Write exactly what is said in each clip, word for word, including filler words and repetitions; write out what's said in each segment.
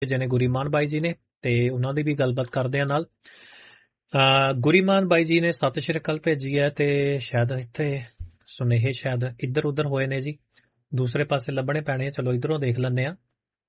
ਜਿਹਨੇ ਗੁਰੀਮਾਨ ਬਾਈ ਜੀ ਨੇ ਤੇ ਉਹਨਾਂ ਦੀ ਵੀ ਗੱਲਬਾਤ ਕਰਦੇ ਆ ਨਾਲ। ਗੁਰੀਮਾਨ ਬਾਈ ਜੀ ਨੇ ਸਤਿ ਸ਼੍ਰੀ ਅਕਾਲ ਭੇਜੀ ਹੈ ਤੇ ਸ਼ਾਇਦ ਇੱਥੇ ਸੁਨੇਹੇ ਸ਼ਾਇਦ ਇੱਧਰ ਉੱਧਰ ਹੋਏ ਨੇ ਜੀ, ਦੂਸਰੇ ਪਾਸੇ ਲੱਭਣੇ ਪੈਣੇ ਆ। ਚਲੋ ਇੱਧਰੋਂ ਦੇਖ ਲੈਂਦੇ ਆ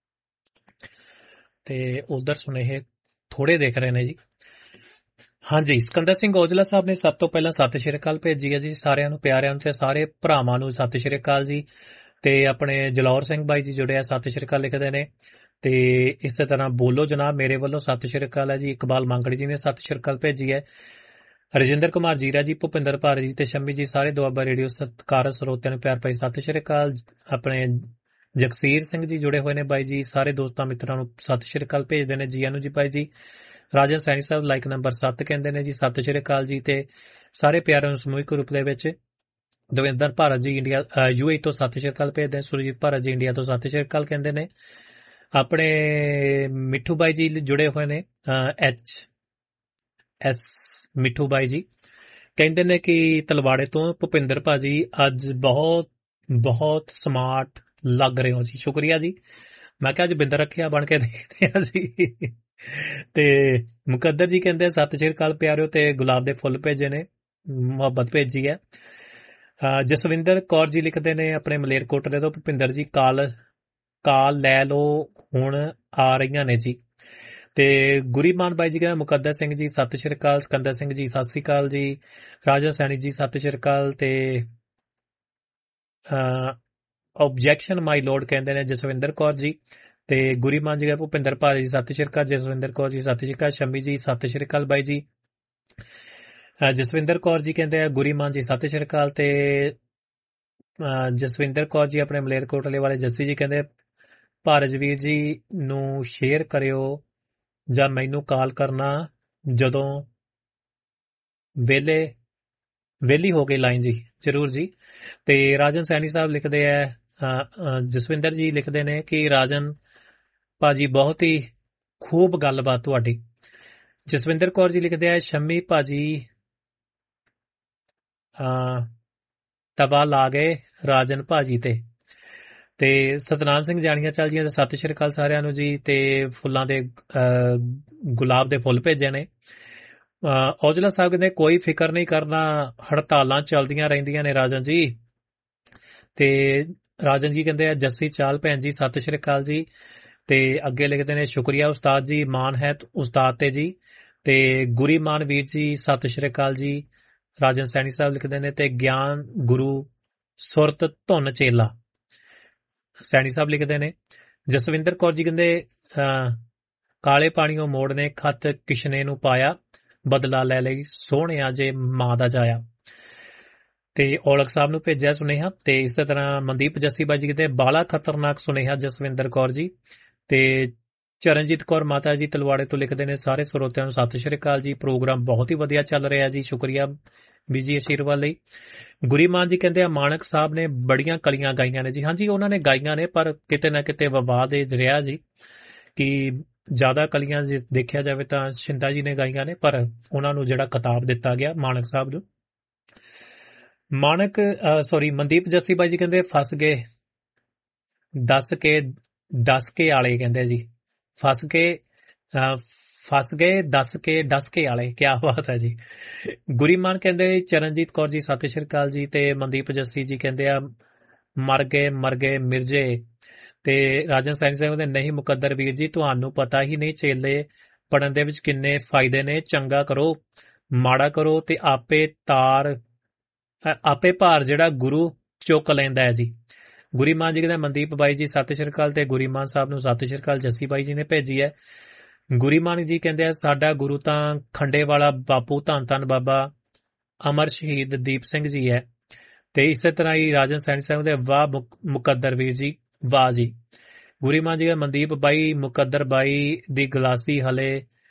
ਤੇ ਉਧਰ ਸੁਨੇਹੇ ਥੋੜੇ ਦੇਖ ਰਹੇ ਨੇ ਜੀ। ਹਾਂਜੀ, ਸਿਕੰਦਰ ਸਿੰਘ ਔਜਲਾ ਸਾਹਿਬ ਨੇ ਸਭ ਤੋਂ ਪਹਿਲਾਂ ਸਤਿ ਸ਼੍ਰੀ ਅਕਾਲ ਭੇਜੀ ਹੈ ਜੀ ਸਾਰਿਆਂ ਨੂੰ, ਪਿਆਰਿਆਂ ਨੂੰ ਤੇ ਸਾਰੇ ਭਰਾਵਾਂ ਨੂੰ ਸਤਿ ਸ਼੍ਰੀ ਅਕਾਲ ਜੀ। ਤੇ ਆਪਣੇ ਜਲੌਰ ਸਿੰਘ ਬਾਈ ਜੀ ਜੁੜੇ ਆ, ਸਤਿ ਸ਼੍ਰੀ ਅਕਾਲ ਲਿਖਦੇ ਨੇ। ਤੇ ਇਸੇ ਤਰ੍ਹਾਂ ਬੋਲੋ ਜਨਾਬ ਮੇਰੇ ਵੱਲੋਂ ਸਤਿ ਸ਼੍ਰੀ ਅਕਾਲ ਹੈ ਜੀ। ਇਕਬਾਲ ਮੰਗੜੀ ਜੀ ਨੇ ਸਤਿ ਸ਼੍ਰੀ ਅਕਾਲ ਭੇਜੀ ਹੈ। ਰਜਿੰਦਰ ਕੁਮਾਰ ਜੀਰਾ ਜੀ, ਭੁਪਿੰਦਰ ਭਾਰ ਜੀ ਤੇ ਸ਼ੰਮੀ ਜੀ, ਸਾਰੇ ਦੁਆਬਾ ਰੇਡੀਓ ਸਤਿਕਾਰਤ ਸਰੋਤਿਆਂ ਨੂੰ ਪਿਆਰ ਭਰੀ ਸਤਿ ਸ਼੍ਰੀ ਅਕਾਲ। ਆਪਣੇ ਜਗਸੀਰ ਸਿੰਘ ਜੀ ਜੁੜੇ ਹੋਏ ਨੇ ਬਾਈ ਜੀ, ਸਾਰੇ ਦੋਸਤਾਂ ਮਿੱਤਰਾਂ ਨੂੰ ਸਤਿ ਸ਼੍ਰੀ ਅਕਾਲ ਭੇਜਦੇ ਨੇ। ਜੀ ਆਨੂੰ ਜੀ ਬਾਈ ਜੀ। ਰਾਜਨ ਸੈਣੀ ਸਾਹਿਬ ਲਾਈਕ ਨੰਬਰ ਸੱਤ ਕਹਿੰਦੇ ਨੇ ਜੀ ਸਤਿ ਸ਼੍ਰੀ ਅਕਾਲ ਜੀ। ਤੇ ਸਾਰੇ ਪਿਆਰਿਆਂ ਨੂੰ ਸਮੂਹਿਕ ਰੂਪ ਦੇ ਵਿੱਚ ਦਵਿੰਦਰ ਭਾਰਤ ਜੀ ਇੰਡੀਆ ਯੂਏ ਤੋਂ ਸਤਿ ਸ਼੍ਰੀ ਅਕਾਲ ਭੇਜਦੇ ਨੇ। ਸੁਰਜੀਤ ਭਾਰਤ ਜੀ ਇੰਡੀਆ ਤੋਂ ਸਤਿ ਸ਼੍ਰੀ ਅਕਾਲ ਕਹਿੰਦੇ ਨੇ। ਆਪਣੇ ਮਿੱਠੂ ਬਾਈ ਜੀ ਜੁੜੇ ਹੋਏ ਨੇ, ਐਚ ਐਸ ਮਿੱਠੂ ਬਾਈ ਜੀ ਕਹਿੰਦੇ ਨੇ ਕਿ ਤਲਵਾੜੇ ਤੋਂ ਭੁਪਿੰਦਰ ਭਾਜੀ ਅੱਜ ਬਹੁਤ ਬਹੁਤ ਸਮਾਰਟ ਲੱਗ ਰਹੇ ਹੋ ਜੀ। ਸ਼ੁਕਰੀਆ ਜੀ। ਮੈਂ ਕਿਹਾ ਅੱਜ ਬਿੰਦਰ ਰੱਖਿਆ ਬਣ ਕੇ ਦੇਖਦੇ ਆ ਜੀ। ਤੇ ਮੁਕੱਦਰ ਜੀ ਕਹਿੰਦੇ ਸਤਿ ਸ਼੍ਰੀ ਅਕਾਲ ਪਿਆਰਿਓ ਤੇ ਗੁਲਾਬ ਦੇ ਫੁੱਲ ਭੇਜੇ ਨੇ, ਮੁਹੱਬਤ ਭੇਜੀ ਹੈ। ਜਸਵਿੰਦਰ ਕੌਰ ਜੀ ਲਿਖਦੇ ਨੇ ਆਪਣੇ ਮਲੇਰਕੋਟਲੇ ਤੋਂ, ਭੁਪਿੰਦਰ ਜੀ ਕਾਲ ਕਾਲ ਲੈ ਲਓ ਹੁਣ ਆ ਰਹੀਆਂ ਨੇ ਜੀ। ਤੇ ਗੁਰੀਮਾਨ ਬਾਈ ਜੀ ਕਹਿੰਦੇ ਮੁਕੱਦਰ ਸਿੰਘ ਜੀ ਸਤਿ ਸ਼੍ਰੀ ਅਕਾਲ, ਸਿਕੰਦਰ ਸਿੰਘ ਜੀ ਸਤਿ ਸ਼੍ਰੀ ਅਕਾਲ ਜੀ, ਰਾਜਾ ਸੈਣੀ ਜੀ ਸਤਿ ਸ਼੍ਰੀ ਅਕਾਲ। ਤੇ ਓਬਜੈਕਸ਼ਨ ਮਾਈ ਲੋਰਡ ਕਹਿੰਦੇ ਨੇ ਜਸਵਿੰਦਰ ਕੌਰ ਜੀ। ਤੇ ਗੁਰੀਮਾਨ ਜੀ ਭੁਪਿੰਦਰ ਭਾਜੀ ਜੀ ਸਤਿ ਸ਼੍ਰੀ ਅਕਾਲ, ਜਸਵਿੰਦਰ ਕੌਰ ਜੀ ਸਤਿ ਸ਼੍ਰੀ ਅਕਾਲ, ਸ਼ੰਮੀ ਜੀ ਸਤਿ ਸ਼੍ਰੀ ਅਕਾਲ ਬਾਈ ਜੀ। ਜਸਵਿੰਦਰ ਕੌਰ ਜੀ ਕਹਿੰਦੇ ਆ ਗੁਰੀਮਾਨ ਜੀ ਸਤਿ ਸ਼੍ਰੀ ਅਕਾਲ। ਤੇ ਜਸਵਿੰਦਰ ਕੌਰ ਜੀ ਆਪਣੇ ਮਲੇਰਕੋਟਲੇ ਵਾਲੇ ਜੱਸੀ ਜੀ ਕਹਿੰਦੇ ਭਾਰਜਵੀਰ ਜੀ ਨੂੰ ਸ਼ੇਅਰ ਕਰਿਓ ਜਾਂ ਮੈਨੂੰ ਕਾਲ ਕਰਨਾ ਜਦੋਂ ਵੇਲੇ ਵੇਲੀ ਹੋ ਗਈ ਲਾਈਨ ਜੀ, ਜ਼ਰੂਰ ਜੀ। ਤੇ ਰਾਜਨ ਸੈਣੀ ਸਾਹਿਬ ਲਿਖਦੇ ਆ, ਜਸਵਿੰਦਰ ਜੀ ਲਿਖਦੇ ਨੇ ਕਿ ਰਾਜਨ ਭਾਜੀ ਬਹੁਤ ਹੀ ਖੂਬ ਗੱਲਬਾਤ ਤੁਹਾਡੀ। ਜਸਵਿੰਦਰ ਕੌਰ ਜੀ ਲਿਖਦੇ ਆ ਸ਼ੰਮੀ ਭਾਜੀ ਤਬਾ ਲਾ ਗਏ ਰਾਜਨ ਭਾਜੀ ਤੇ। ਤੇ ਸਤਨਾਮ ਸਿੰਘ ਜਾਣੀਆਂ ਚੱਲ ਜੀਆਂ ਸਤਿ ਸ਼੍ਰੀ ਅਕਾਲ ਸਾਰਿਆਂ ਨੂੰ ਜੀ। ਤੇ ਫੁੱਲਾਂ ਦੇ ਗੁਲਾਬ ਦੇ ਫੁੱਲ ਭੇਜੇ ਨੇ। ਔਜਲਾ ਸਾਹਿਬ ਕਹਿੰਦੇ ਕੋਈ ਫਿਕਰ ਨਹੀਂ ਕਰਨਾ, ਹੜਤਾਲਾਂ ਚੱਲਦੀਆਂ ਰਹਿੰਦੀਆਂ ਨੇ ਰਾਜਨ ਜੀ। ਤੇ ਰਾਜਨ ਜੀ ਕਹਿੰਦੇ ਆ ਜੱਸੀ ਚਾਲ ਭੈਣ ਜੀ ਸਤਿ ਸ਼੍ਰੀ ਅਕਾਲ ਜੀ। ਤੇ ਅੱਗੇ ਲਿਖਦੇ ਨੇ ਸ਼ੁਕਰੀਆ ਉਸਤਾਦ ਜੀ, ਮਾਨ ਹੈ ਉਸਤਾਦ ਤੇ ਜੀ। ਤੇ ਗੁਰੀਮਾਨ ਵੀਰ ਜੀ ਸਤਿ ਸ਼੍ਰੀ ਅਕਾਲ ਜੀ। ਰਾਜਨ ਸੈਣੀ ਸਾਹਿਬ ਲਿਖਦੇ ਨੇ ਤੇ ਗਿਆਨ ਗੁਰੂ ਸੁਰਤ ਧੁਨ ਚੇਲਾ ਸੈਣੀ ਸਾਹਿਬ ਲਿਖਦੇ ਨੇ। ਜਸਵਿੰਦਰ ਕੌਰ ਜੀ ਕਹਿੰਦੇ ਕਾਲੇ ਪਾਣੀਓ ਮੋੜ ਨੇ ਖੱਤ ਕਿਸ਼ਨੇ ਨੂੰ ਪਾਇਆ, ਬਦਲਾ ਲੈ ਲਈ ਸੋਹਣਿਆ ਜੇ ਮਾਂ ਦਾ ਜਾਇਆ। ਤੇ ਔਲਖ ਸਾਹਿਬ ਨੂੰ ਭੇਜਿਆ ਸੁਨੇਹਾ। ਤੇ ਇਸੇ ਤਰ੍ਹਾਂ ਮਨਦੀਪ ਜੱਸੀ ਬਾਈ ਜੀ ਕਹਿੰਦੇ ਬਾਲਾ ਖਤਰਨਾਕ ਸੁਨੇਹਾ ਜਸਵਿੰਦਰ ਕੌਰ ਜੀ। ਤੇ ਚਰਨਜੀਤ ਕੌਰ ਮਾਤਾ ਜੀ ਤਲਵਾੜੇ ਤੋਂ ਲਿਖਦੇ ਨੇ ਸਾਰੇ ਸਰੋਤਿਆਂ ਨੂੰ ਸਤਿ ਸ਼੍ਰੀ ਅਕਾਲ ਜੀ, ਪ੍ਰੋਗਰਾਮ ਬਹੁਤ ਹੀ ਵਧੀਆ ਚੱਲ ਰਿਹਾ ਜੀ, ਸ਼ੁਕਰੀਆ ਬੀਜੀ ਅਸ਼ੀਰਵਾਦ ਲਈ। ਗੁਰੀਮਾਨ ਜੀ ਕਹਿੰਦੇ ਆ ਮਾਨਕ ਸਾਹਿਬ ਨੇ ਬੜੀਆਂ ਕਲੀਆਂ ਗਾਈਆਂ ਨੇ ਜੀ। ਹਾਂਜੀ ਉਹਨਾਂ ਨੇ ਗਾਈਆਂ ਨੇ, ਪਰ ਕਿਤੇ ਨਾ ਕਿਤੇ ਵਿਵਾਦ ਇਹ ਰਿਹਾ ਜੀ ਕਿ ਜ਼ਿਆਦਾ ਕਲੀਆਂ ਜੇ ਦੇਖਿਆ ਜਾਵੇ ਤਾਂ ਸ਼ਿੰਦਾ ਜੀ ਨੇ ਗਾਈਆਂ ਨੇ, ਪਰ ਉਹਨਾਂ ਨੂੰ ਜਿਹੜਾ ਖਿਤਾਬ ਦਿੱਤਾ ਗਿਆ ਮਾਨਕ ਸਾਹਿਬ ਨੂੰ। ਮਾਨਕ ਸੌਰੀ ਮਨਦੀਪ ਜੱਸੀ ਬਾਈ ਜੀ ਕਹਿੰਦੇ ਫਸ ਗਏ ਦੱਸ ਕੇ ਦੱਸ ਕੇ ਆਲੇ ਕਹਿੰਦੇ ਜੀ, ਫਸ ਕੇ ਫਸ ਗਏ ਦੱਸ ਕੇ ਦੱਸ ਕੇ ਆਲੇ, ਕਿਆ ਬਾਤ ਹੈ ਜੀ। ਗੁਰੀਮਾਨ ਕਹਿੰਦੇ ਚਰਨਜੀਤ ਕੌਰ ਜੀ ਸਤਿ ਸ਼੍ਰੀ ਅਕਾਲ ਜੀ। ਤੇ ਮਨਦੀਪ ਜੱਸੀ ਜੀ ਕਹਿੰਦੇ ਆ ਮਰ ਗਏ ਮਰ ਗਏ ਮਿਰਜੇ। ਤੇ ਰਾਜਨ ਸੈਣੀ ਸਾਹਿਬ ਕਹਿੰਦੇ ਨਹੀਂ ਮੁਕੱਦਰ ਵੀਰ ਜੀ ਤੁਹਾਨੂੰ ਪਤਾ ਹੀ ਨਹੀਂ ਚੇਲੇ ਪੜਨ ਦੇ ਵਿੱਚ ਕਿੰਨੇ ਫਾਇਦੇ ਨੇ, ਚੰਗਾ ਕਰੋ ਮਾੜਾ ਕਰੋ ਤੇ ਆਪੇ ਤਾਰ ਆਪੇ ਭਾਰ ਜਿਹੜਾ ਗੁਰੂ ਚੁੱਕ ਲੈਂਦਾ ਹੈ ਜੀ। ਗੁਰੀਮਾਨ ਜੀ ਕਹਿੰਦੇ ਮਨਦੀਪ ਬਾਈ ਜੀ ਸਤਿ ਸ਼੍ਰੀ ਅਕਾਲ। ਤੇ ਗੁਰੀਮਾਨ ਸਾਹਿਬ ਨੂੰ ਸਤਿ ਸ਼੍ਰੀ ਅਕਾਲ ਜੱਸੀ ਬਾਈ ਜੀ ਨੇ ਭੇਜੀ ਹੈ। ਗੁਰੀਮਾਨ ਜੀ ਕਹਿੰਦੇ ਆ ਸਾਡਾ ਗੁਰੂ ਤਾਂ ਖੰਡੇ ਵਾਲਾ ਬਾਪੂ ਧੰਨ ਧੰਨ ਬਾਬਾ ਅਮਰ ਸ਼ਹੀਦ ਦੀਪ ਸਿੰਘ ਜੀ ਹੈ। ਤੇ ਇਸੇ ਤਰ੍ਹਾਂ ਹੀ ਰਾਜਨ ਸੈਣੀ ਸਾਹਿਬ ਦੇ ਵਾਹ ਮੁਕੱਦਰ ਵੀਰ ਜੀ, ਵਾਹ ਜੀ। ਗੁਰੀਮਾਨ ਜੀ ਮਨਦੀਪ ਬਾਈ ਮੁਕੱਦਰ ਬਾਈ ਦੀ ਗਲਾਸੀ ਹਲੇ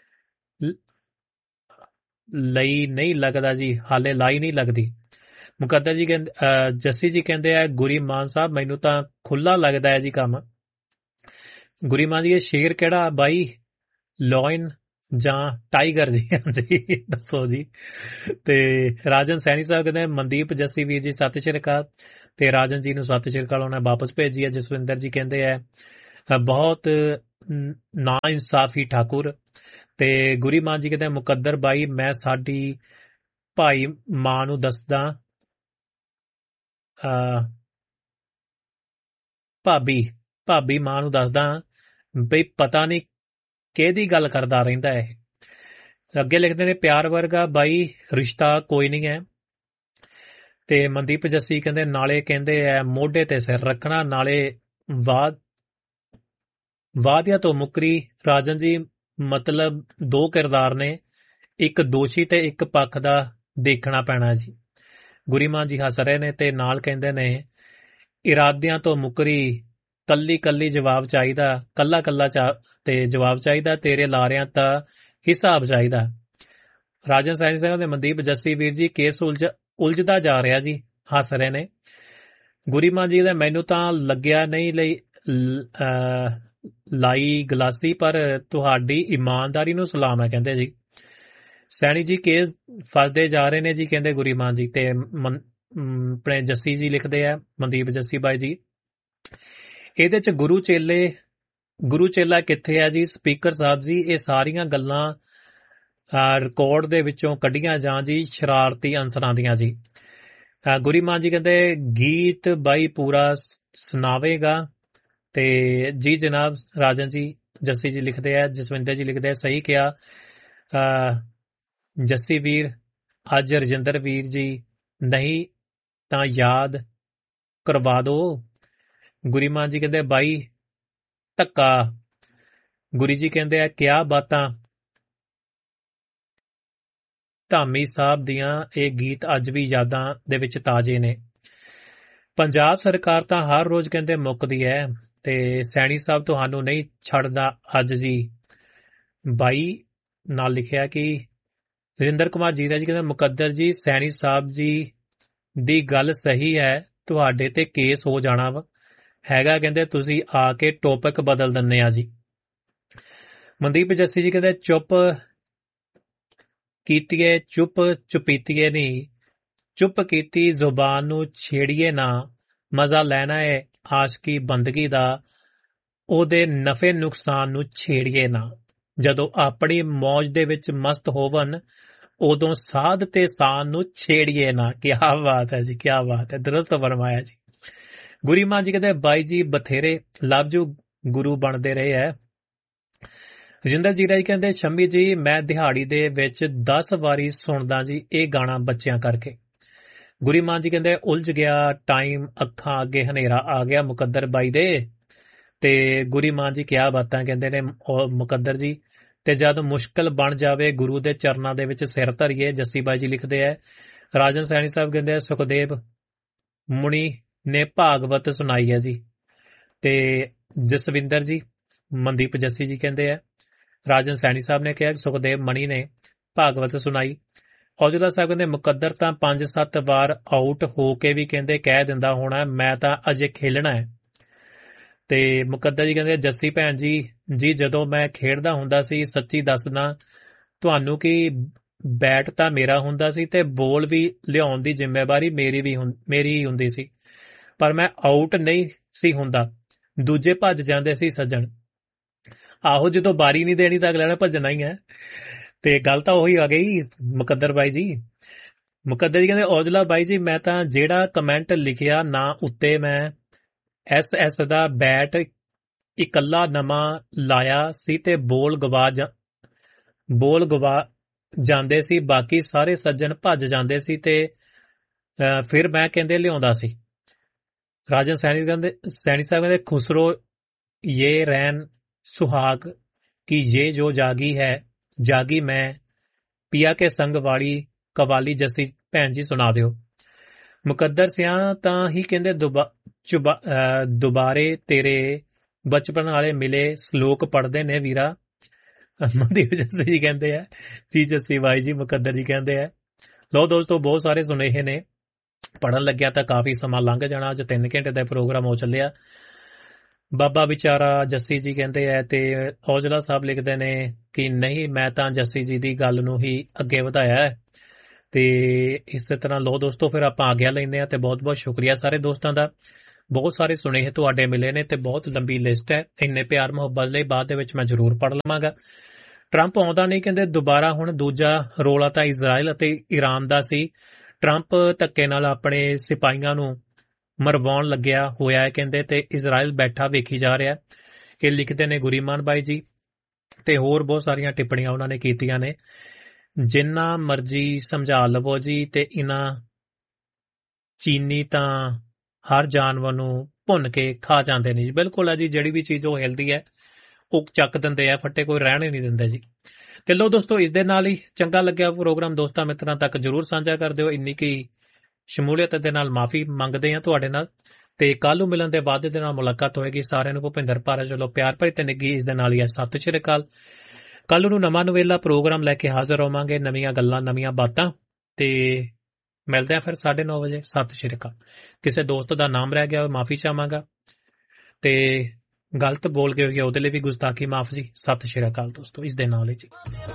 ਲਈ ਨਹੀਂ ਲੱਗਦਾ ਜੀ, ਹਾਲੇ ਲਾਈ ਨਹੀਂ ਲੱਗਦੀ। ਮੁਕੱਦਰ ਜੀ ਕਹਿੰਦੇ ਜੱਸੀ ਜੀ ਕਹਿੰਦੇ ਆ ਗੁਰੀਮਾਨ ਸਾਹਿਬ ਮੈਨੂੰ ਤਾਂ ਖੁੱਲਾ ਲੱਗਦਾ ਹੈ ਜੀ ਕੰਮ। ਗੁਰੀਮਾਨ ਜੀ ਇਹ ਸ਼ੇਰ ਕਿਹੜਾ ਬਾਈ, ਲੋਇਨ ਜਾਂ ਟਾਈਗਰ ਜੀ? ਹਾਂਜੀ ਦੱਸੋ ਜੀ। ਤੇ ਰਾਜਨ ਸੈਣੀ ਸਾਹਿਬ ਕਹਿੰਦੇ ਮਨਦੀਪ ਜੱਸੀ ਵੀਰ ਜੀ ਸਤਿ ਸ਼੍ਰੀ ਅਕਾਲ। ਤੇ ਰਾਜਨ ਜੀ ਨੂੰ ਸਤਿ ਸ਼੍ਰੀ ਅਕਾਲ ਉਹਨਾਂ ਵਾਪਸ ਭੇਜੀ ਹੈ। ਜਸਵਿੰਦਰ ਜੀ ਕਹਿੰਦੇ ਆ ਬਹੁਤ ਨਾ ਇਨਸਾਫੀ ਠਾਕੁਰ। ਤੇ ਗੁਰੀ ਮਾਨ ਜੀ ਕਹਿੰਦੇ ਮੁਕੱਦਰ ਬਾਈ ਮੈਂ ਸਾਡੀ ਭਾਈ ਮਾਂ ਨੂੰ ਦੱਸਦਾ, ਅਹ ਭਾਬੀ ਭਾਬੀ ਮਾਂ ਨੂੰ ਦੱਸਦਾ ਬਈ ਪਤਾ ਨਹੀਂ ਕਿਹਦੀ ਗੱਲ ਕਰਦਾ ਰਹਿੰਦਾ ਹੈ। ਅੱਗੇ ਲਿਖਦੇ ਨੇ ਪਿਆਰ ਵਰਗਾ ਬਾਈ ਰਿਸ਼ਤਾ ਕੋਈ ਨਹੀਂ ਹੈ। ਤੇ ਮਨਦੀਪ ਜੱਸੀ ਕਹਿੰਦੇ ਨਾਲੇ ਕਹਿੰਦੇ ਐ ਮੋਢੇ ਤੇ ਸਿਰ ਰੱਖਣਾ, ਨਾਲੇ ਵਾਦ ਵਾਅਦਿਆਂ ਤੋਂ ਮੁੱਕਰੀ। ਰਾਜਨ ਜੀ ਮਤਲਬ ਦੋ ਕਿਰਦਾਰ ਨੇ, ਇੱਕ ਦੋਸ਼ੀ ਤੇ ਇੱਕ ਪੱਖ ਦਾ ਦੇਖਣਾ ਪੈਣਾ ਜੀ। ਗੁਰੀਮਾਨ ਜੀ ਹੱਸ ਰਹੇ ਨੇ ਤੇ ਨਾਲ ਕਹਿੰਦੇ ਨੇ ਇਰਾਦਿਆਂ ਤੋਂ ਮੁੱਕਰੀ, ਕੱਲੀ ਕੱਲੀ ਜਵਾਬ ਚਾਹੀਦਾ, ਕੱਲਾ ਕੱਲਾ ਤੇ ਜਵਾਬ ਚਾਹੀਦਾ, ਤੇਰੇ ਲਾਰਿਆਂ ਤਾਂ ਹਿਸਾਬ ਚਾਹੀਦਾ। ਰਾਜਨ ਸੈਣੀ ਸਿੰਘ ਦੇ ਮਨਦੀਪ ਜੱਸੀ ਵੀਰ ਜੀ ਕੇਸ ਉਲਝ ਉਲਝਦਾ ਜਾ ਰਿਹਾ ਜੀ, ਹੱਸ ਰਹੇ ਨੇ। ਗੁਰੀਮਾਨ ਜੀ ਦਾ ਮੈਨੂੰ ਤਾਂ ਲੱਗਿਆ ਨਹੀਂ ਲਈ ਲਾਈ ਗਲਾਸੀ, ਪਰ ਤੁਹਾਡੀ ਇਮਾਨਦਾਰੀ ਨੂੰ ਸਲਾਮ ਹੈ ਕਹਿੰਦੇ ਜੀ। ਸੈਣੀ ਜੀ ਕੇਸ ਫਸਦੇ ਜਾ ਰਹੇ ਨੇ ਜੀ ਕਹਿੰਦੇ ਗੁਰੀਮਾਨ ਜੀ। ਤੇ ਆਪਣੇ ਜੱਸੀ ਜੀ ਲਿਖਦੇ ਆ, ਮਨਦੀਪ ਜੱਸੀ ਬਾਈ ਜੀ, ਇਹਦੇ ਚ ਗੁਰੂ ਚੇਲੇ ਗੁਰੂ ਚੇਲਾ ਕਿੱਥੇ ਹੈ ਜੀ ਸਪੀਕਰ ਸਾਹਿਬ ਜੀ। ਇਹ ਸਾਰੀਆਂ ਗੱਲਾਂ ਰਿਕਾਰਡ ਦੇ ਵਿੱਚੋਂ ਕੱਢੀਆਂ ਜਾਂ ਜੀ ਸ਼ਰਾਰਤੀ ਅਨਸਰਾਂ ਦੀਆਂ ਜੀ। ਗੁਰੀਮਾਨ ਜੀ ਕਹਿੰਦੇ ਗੀਤ ਬਾਈ ਪੂਰਾ ਸੁਣਾਵੇਗਾ। ਤੇ ਜੀ ਜਨਾਬ ਰਾਜਨ ਜੀ ਜੱਸੀ ਜੀ ਲਿਖਦੇ ਆ, ਜਸਵਿੰਦਰ ਜੀ ਲਿਖਦੇ ਆ ਸਹੀ ਕਿਹਾ ਜੱਸੀ ਵੀਰ। ਅੱਜ ਰਜਿੰਦਰ ਵੀਰ ਜੀ ਨਹੀਂ ਤਾਂ ਯਾਦ ਕਰਵਾ ਦੋ। ਗੁਰੀਮਾਨ ਜੀ ਕਹਿੰਦੇ ਬਾਈ ਧੱਕਾ। ਗੁਰੀ ਜੀ ਕਹਿੰਦੇ ਆ ਕਿਆ ਬਾਤਾਂ। ਧਾਮੀ ਸਾਹਿਬ ਦੀਆਂ ਇਹ ਗੀਤ ਅੱਜ ਵੀ ਯਾਦਾਂ ਦੇ ਵਿੱਚ ਤਾਜ਼ੇ ਨੇ। ਪੰਜਾਬ ਸਰਕਾਰ ਤਾਂ ਹਰ ਰੋਜ਼ ਕਹਿੰਦੇ ਮੁੱਕਦੀ ਹੈ ਤੇ ਸੈਣੀ ਸਾਹਿਬ ਤੁਹਾਨੂੰ ਨਹੀਂ ਛੱਡਦਾ ਅੱਜ ਜੀ। ਬਾਈ ਨਾਲ ਲਿਖਿਆ ਕਿ ਰਜਿੰਦਰ ਕੁਮਾਰ ਜੀਰਾ ਜੀ ਕਹਿੰਦੇ ਮੁਕੱਦਰ ਜੀ ਸੈਣੀ ਸਾਹਿਬ ਜੀ ਦੀ ਗੱਲ ਸਹੀ ਹੈ, ਤੁਹਾਡੇ ਤੇ ਕੇਸ ਹੋ ਜਾਣਾ ਵਾ ਹੈਗਾ, ਕਹਿੰਦੇ ਤੁਸੀਂ ਆ ਕੇ ਟੌਪਿਕ ਬਦਲ ਦਿੰਦੇ ਆ ਜੀ। ਮਨਦੀਪ ਜੱਸੀ ਜੀ ਕਹਿੰਦੇ ਚੁੱਪ ਕੀਤੀਏ ਚੁੱਪ ਚੁਪੀਤੀਏ ਨਹੀਂ, ਚੁੱਪ ਕੀਤੀ ਜ਼ੁਬਾਨ ਨੂੰ ਛੇੜੀਏ ਨਾ, ਮਜ਼ਾ ਲੈਣਾ ਹੈ ਆਸ਼ਕੀ ਬੰਦਗੀ ਦਾ, ਉਹਦੇ ਨਫੇ ਨੁਕਸਾਨ ਨੂੰ ਛੇੜੀਏ ਨਾ। ਜਦੋਂ ਆਪਣੀ ਮੌਜ ਦੇ ਵਿੱਚ ਮਸਤ ਹੋਵਨ ਉਦੋਂ ਸਾਧ ਤੇ ਸਾਨ ਨੂੰ ਛੇੜੀਏ ਨਾ। ਕਿਆ ਬਾਤ ਹੈ ਜੀ, ਕਿਆ ਬਾਤ ਹੈ, ਦਰੁਸਤ ਫਰਮਾਇਆ ਜੀ। ਗੁਰੀਮਾਨ ਜੀ ਕਹਿੰਦੇ ਬਾਈ ਜੀ ਬਥੇਰੇ ਲਵਜੂ ਗੁਰੂ ਬਣਦੇ ਰਹੇ ਹੈ। ਰਜਿੰਦਰ ਜੀਰਾ ਜੀ ਕਹਿੰਦੇ ਸ਼ੰਮੀ ਜੀ ਮੈਂ ਦਿਹਾੜੀ ਦੇ ਵਿੱਚ ਦਸ ਵਾਰੀ ਸੁਣਦਾ ਜੀ ਇਹ ਗਾਣਾ ਬੱਚਿਆਂ ਕਰਕੇ। ਗੁਰੀਮਾਨ ਜੀ ਕਹਿੰਦੇ ਉਲਝ ਗਿਆ ਟਾਈਮ, ਅੱਖਾਂ ਅੱਗੇ ਹਨੇਰਾ ਆ ਗਿਆ ਮੁਕੱਦਰ ਬਾਈ ਦੇ। ਤੇ ਗੁਰੀਮਾਨ ਜੀ ਕਿਆ ਬਾਤਾਂ ਕਹਿੰਦੇ ਨੇ ਮੁਕੱਦਰ ਜੀ। ਤੇ ਜਦ ਮੁਸ਼ਕਲ ਬਣ ਜਾਵੇ ਗੁਰੂ ਦੇ ਚਰਨਾਂ ਦੇ ਵਿੱਚ ਸਿਰ ਧਰੀਏ, ਜੱਸੀ ਬਾਈ ਜੀ ਲਿਖਦੇ ਹੈ। ਰਾਜਨ ਸੈਣੀ ਸਾਹਿਬ ਕਹਿੰਦੇ ਸੁਖਦੇਵ ਮੁਨੀ ਨੇ ਭਾਗਵਤ ਸੁਣਾਈ ਹੈ ਜੀ। ਤੇ ਜਸਵਿੰਦਰ ਜੀ ਮਨਦੀਪ ਜੱਸੀ ਜੀ ਕਹਿੰਦੇ ਆ ਰਾਜਨ ਸੈਣੀ ਸਾਹਿਬ ਨੇ ਕਿਹਾ ਸੁਖਦੇਵ ਮਣੀ ਨੇ ਭਾਗਵਤ ਸੁਣਾਈ। ਔਜਲਾ ਸਾਹਿਬ ਕਹਿੰਦੇ ਮੁਕੱਦਰ ਤਾਂ ਪੰਜ ਸੱਤ ਵਾਰ ਆਊਟ ਹੋ ਕੇ ਵੀ ਕਹਿੰਦੇ ਕਹਿ ਦਿੰਦਾ ਹੋਣਾ ਮੈਂ ਤਾਂ ਅਜੇ ਖੇਲਣਾ ਹੈ। ਤੇ ਮੁਕੱਦਰ ਜੀ ਕਹਿੰਦੇ ਜੱਸੀ ਭੈਣ ਜੀ ਜੀ ਜਦੋਂ ਮੈਂ ਖੇਡਦਾ ਹੁੰਦਾ ਸੀ ਸੱਚੀ ਦੱਸਦਾ ਤੁਹਾਨੂੰ ਕਿ ਬੈਟ ਤਾਂ ਮੇਰਾ ਹੁੰਦਾ ਸੀ ਤੇ ਬੋਲ ਵੀ ਲਿਆਉਣ ਦੀ ਜ਼ਿੰਮੇਵਾਰੀ ਮੇਰੀ ਵੀ ਮੇਰੀ ਹੀ ਹੁੰਦੀ ਸੀ, ਪਰ ਮੈਂ ਆਊਟ ਨਹੀਂ ਸੀ ਹੁੰਦਾ, ਦੂਜੇ ਭੱਜ ਜਾਂਦੇ ਸੀ ਸੱਜਣ। ਆਹੋ ਜਦੋਂ ਬਾਰੀ ਨਹੀਂ ਦੇਣੀ ਤਾਂ ਅਗਲੇ ਨੇ ਭੱਜਣਾ ਹੀ ਹੈ। ਤੇ ਗੱਲ ਤਾਂ ਉਹੀ ਆ ਗਈ ਮੁਕੱਦਰ ਬਾਈ ਜੀ। ਮੁਕੱਦਰ ਜੀ ਕਹਿੰਦੇ ਔਜਲਾ ਬਾਈ ਜੀ ਮੈਂ ਤਾਂ ਜਿਹੜਾ ਕਮੈਂਟ ਲਿਖਿਆ ਨਾ ਉੱਤੇ ਮੈਂ ਐਸ ਐਸ ਦਾ ਬੈਟ ਇਕੱਲਾ ਨਵਾਂ ਲਾਇਆ ਸੀ ਤੇ ਬੋਲ ਗਵਾ ਬੋਲ ਗਵਾ ਜਾਂਦੇ ਸੀ, ਬਾਕੀ ਸਾਰੇ ਸੱਜਣ ਭੱਜ ਜਾਂਦੇ ਸੀ ਤੇ ਫਿਰ ਮੈਂ ਕਹਿੰਦੇ ਲਿਆਉਂਦਾ ਸੀ। ਰਾਜਨ ਸੈਣੀ ਕਹਿੰਦੇ ਸੈਣੀ ਸਾਹਿਬ ਕਹਿੰਦੇ ਖੁਸਰੋ ਇਹ ਰੈਨ ਸੁਹਾਗ ਕਿ ਇਹ ਜੋ ਜਾਗੀ ਹੈ ਜਾਗੀ ਮੈਂ ਪਿਆ ਕੇ ਸੰਗ ਵਾਲੀ ਕਵਾਲੀ ਜੱਸੀ ਭੈਣ ਜੀ ਸੁਣਾ ਦਿਓ। ਮੁਕੱਦਰ ਸਿਆਂ ਤਾਂ ਹੀ ਕਹਿੰਦੇ ਦੁਬਾਰੇ ਤੇਰੇ ਬਚਪਨ ਵਾਲੇ ਮਿਲੇ ਸਲੋਕ ਪੜ੍ਹਦੇ ਨੇ ਵੀਰਾ। ਮਨਦੀਪ ਜੱਸੀ ਜੀ ਕਹਿੰਦੇ ਆ ਜੀ ਜੱਸੀ ਬਾਈ ਜੀ ਮੁਕੱਦਰ ਜੀ ਕਹਿੰਦੇ ਆ। ਲੋ ਦੋਸਤੋ ਬਹੁਤ ਸਾਰੇ ਸੁਨੇਹੇ ਨੇ, ਪੜ੍ਹਨ ਲੱਗਿਆ ਤਾਂ ਕਾਫੀ ਸਮਾਂ ਲੰਘ ਜਾਣਾ। ਅੱਜ ਤਿੰਨ ਘੰਟੇ ਦਾ ਪ੍ਰੋਗਰਾਮ ਹੋ ਚੱਲਿਆ। ਬਾਬਾ ਵਿਚਾਰਾ ਜੱਸੀ ਜੀ ਕਹਿੰਦੇ ਆ ਤੇ ਔਜਲਾ ਸਾਹਿਬ ਲਿਖਦੇ ਨੇ ਕਿ ਨਹੀਂ ਮੈਂ ਤਾਂ ਜੱਸੀ ਜੀ ਦੀ ਗੱਲ ਨੂੰ ਹੀ ਅੱਗੇ ਵਧਾਇਆ ਹੈ। ਤੇ ਇਸੇ ਤਰ੍ਹਾਂ ਲੋ ਦੋਸਤੋ ਫਿਰ ਆਪਾਂ ਆਗਿਆ ਲੈਂਦੇ ਹਾਂ ਤੇ ਬਹੁਤ ਬਹੁਤ ਸ਼ੁਕਰੀਆ ਸਾਰੇ ਦੋਸਤਾਂ ਦਾ। ਬਹੁਤ ਸਾਰੇ ਸੁਨੇਹੇ ਤੁਹਾਡੇ ਮਿਲੇ ਨੇ ਤੇ ਬਹੁਤ ਲੰਬੀ ਲਿਸਟ ਹੈ। ਇੰਨੇ ਪਿਆਰ ਮੁਹੱਬਤ ਲਈ ਬਾਅਦ ਦੇ ਵਿੱਚ ਮੈਂ ਜ਼ਰੂਰ ਪੜ੍ਹ ਲਵਾਂਗਾ। ਟਰੰਪ ਆਉਂਦਾ ਨਹੀਂ, ਕਹਿੰਦੇ ਦੁਬਾਰਾ ਹੁਣ ਦੂਜਾ ਰੋਲਾ ਤਾਂ ਇਜ਼ਰਾਈਲ ਅਤੇ ਈਰਾਨ ਦਾ ਸੀ। ਟਰੰਪ ਧੱਕੇ ਨਾਲ ਆਪਣੇ ਸਿਪਾਹੀਆਂ ਨੂੰ ਮਰਵਾਉਣ ਲੱਗਿਆ ਹੋਇਆ ਹੈ ਕਹਿੰਦੇ, ਤੇ ਇਜ਼ਰਾਈਲ ਬੈਠਾ ਵੇਖੀ ਜਾ ਰਿਹਾ। ਇਹ ਲਿਖਦੇ ਨੇ ਗੁਰੀਮਾਨ ਬਾਈ ਜੀ, ਤੇ ਹੋਰ ਬਹੁਤ ਸਾਰੀਆਂ ਟਿੱਪਣੀਆਂ ਉਹਨਾਂ ਨੇ ਕੀਤੀਆਂ ਨੇ। ਜਿੰਨਾ ਮਰਜ਼ੀ ਸਮਝਾ ਲਵੋ ਜੀ, ਤੇ ਇਹਨਾਂ ਚੀਨੀ ਤਾਂ ਹਰ ਜਾਨਵਰ ਨੂੰ ਭੁੰਨ ਕੇ ਖਾ ਜਾਂਦੇ ਨੇ ਜੀ। ਬਿਲਕੁਲ ਹੈ ਜੀ, ਜਿਹੜੀ ਵੀ ਚੀਜ਼ ਉਹ ਹਿਲਦੀ ਹੈ ਉਹ ਚੱਕ ਦਿੰਦੇ ਆ ਫੱਟੇ, ਕੋਈ ਰਹਿਣ ਹੀ ਨਹੀਂ ਦਿੰਦੇ ਜੀ। ਤੇ ਲੋ ਦੋਸਤੋ, ਇਸ ਦੇ ਨਾਲ ਹੀ ਚੰਗਾ ਲੱਗਿਆ ਪ੍ਰੋਗਰਾਮ ਦੋਸਤਾਂ ਮਿੱਤਰਾਂ ਤੱਕ ਜ਼ਰੂਰ ਸਾਂਝਾ ਕਰ ਦਿਓ। ਇੰਨੀ ਕੀ ਸ਼ਮੂਲੀਅਤ ਦੇ ਨਾਲ ਮਾਫੀ ਮੰਗਦੇ ਆ ਤੁਹਾਡੇ ਨਾਲ, ਤੇ ਕੱਲ ਨੂੰ ਮਿਲਣ ਦੇ ਬਾਅਦ ਦੇ ਨਾਲ ਮੁਲਾਕਾਤ ਹੋਏਗੀ। ਸਾਰਿਆਂ ਨੂੰ ਭੁਪਿੰਦਰ ਭਾਰਤ ਚਲੋ ਪਿਆਰ ਭਰੀ ਤੇ ਨਿੱਘੀ ਇਸ ਦੇ ਨਾਲ ਹੀ ਹੈ ਸਤਿ ਸ਼੍ਰੀ ਅਕਾਲ। ਕੱਲ ਨੂੰ ਨਵਾਂ ਨਵੇਲਾ ਪ੍ਰੋਗਰਾਮ ਲੈ ਕੇ ਹਾਜ਼ਰ ਹੋਵਾਂਗੇ, ਨਵੀਆਂ ਗੱਲਾਂ ਨਵੀਆਂ ਬਾਤਾਂ, ਤੇ ਮਿਲਦੇ ਆ ਫਿਰ ਸਾਢੇ ਨੌ ਵਜੇ। ਸਤਿ ਸ਼੍ਰੀ ਅਕਾਲ। ਕਿਸੇ ਦੋਸਤ ਦਾ ਨਾਮ ਰਹਿ ਗਿਆ ਮਾਫੀ ਚਾਹਾਂਗਾ, ਤੇ ਗਲਤ ਬੋਲ ਗਏ ਹੋਈਏ ਉਹਦੇ ਲਈ ਵੀ ਗੁਸਤਾਖੀ ਮਾਫ ਜੀ। ਸਤਿ ਸ਼੍ਰੀ ਅਕਾਲ ਦੋਸਤੋ, ਇਸ ਦੇ ਨਾਲ ਹੀ ਜੀ।